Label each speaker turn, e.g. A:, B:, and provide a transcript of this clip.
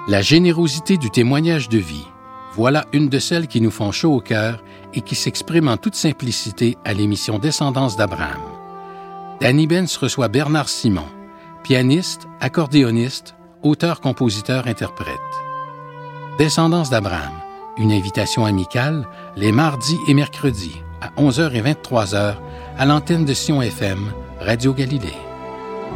A: La générosité du témoignage de vie, voilà une de celles qui nous font chaud au cœur et qui s'exprime en toute simplicité à l'émission Descendance d'Abraham. Danny Benz reçoit Bernard Simon, pianiste, accordéoniste, auteur-compositeur-interprète. Descendance d'Abraham, une invitation amicale les mardis et mercredis à 11h et 23h à l'antenne de Sion FM, Radio Galilée.